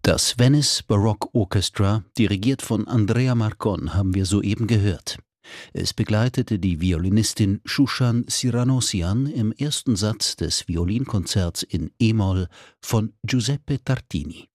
Das Venice Baroque Orchestra, dirigiert von Andrea Marcon, haben wir soeben gehört. Es begleitete die Violinistin Shushan Siranosian im ersten Satz des Violinkonzerts in E-Moll von Giuseppe Tartini.